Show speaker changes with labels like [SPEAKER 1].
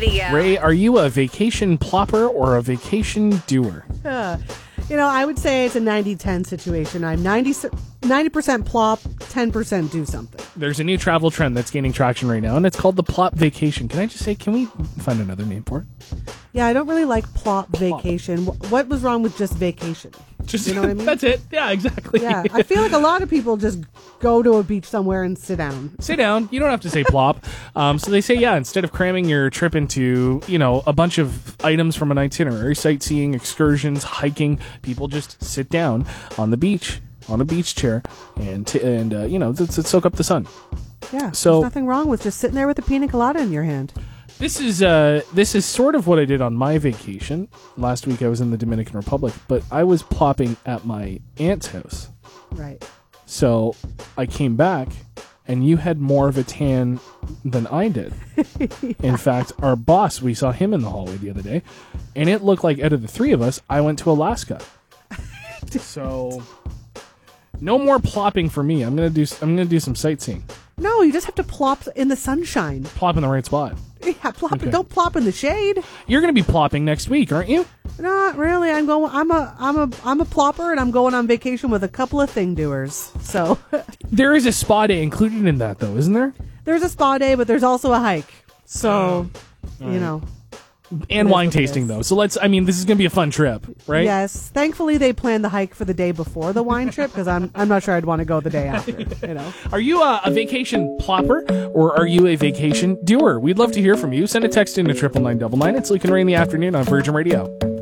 [SPEAKER 1] Radio.
[SPEAKER 2] Ray, are you a vacation plopper or a vacation doer?
[SPEAKER 3] I would say it's a 90-10 situation. I'm 90% plop, 10% do something.
[SPEAKER 2] There's a new travel trend that's gaining traction right now, and it's called the plop vacation. Can I just say, can we find another name for it?
[SPEAKER 3] Yeah, I don't really like plop vacation. What was wrong with just vacation?
[SPEAKER 2] Just,
[SPEAKER 3] you know what I mean?
[SPEAKER 2] That's it. Yeah, exactly.
[SPEAKER 3] Yeah, I feel like a lot of people just go to a beach somewhere and sit down.
[SPEAKER 2] Sit down. You don't have to say plop. So they say, instead of cramming your trip into, a bunch of items from an itinerary, sightseeing, excursions, hiking, people just sit down on the beach, on a beach chair, and soak up the sun.
[SPEAKER 3] Yeah,
[SPEAKER 2] so
[SPEAKER 3] there's nothing wrong with just sitting there with a pina colada in your hand.
[SPEAKER 2] This is sort of what I did on my vacation. Last week I was in the Dominican Republic, but I was plopping at my aunt's house.
[SPEAKER 3] Right.
[SPEAKER 2] So I came back, and you had more of a tan than I did. Yeah. In fact, our boss, we saw him in the hallway the other day, and it looked like out of the three of us, I went to Alaska. So no more plopping for me. I'm gonna do some sightseeing.
[SPEAKER 3] No, you just have to plop in the sunshine.
[SPEAKER 2] Plop in the right spot.
[SPEAKER 3] Yeah, plop.
[SPEAKER 2] Okay.
[SPEAKER 3] Don't plop in the shade.
[SPEAKER 2] You're going to be plopping next week, aren't you?
[SPEAKER 3] Not really. I'm a plopper, and I'm going on vacation with a couple of thing doers. So
[SPEAKER 2] there is a spa day included in that, though, isn't there?
[SPEAKER 3] There's a spa day, but there's also a hike. So
[SPEAKER 2] and wine tasting, though. So this is going to be a fun trip, right?
[SPEAKER 3] Yes. Thankfully, they planned the hike for the day before the wine trip, because I'm not sure I'd want to go the day after.
[SPEAKER 2] Are you a vacation plopper, or are you a vacation doer? We'd love to hear from you. Send a text into 99999. It's Luke and Ray in the afternoon on Virgin Radio.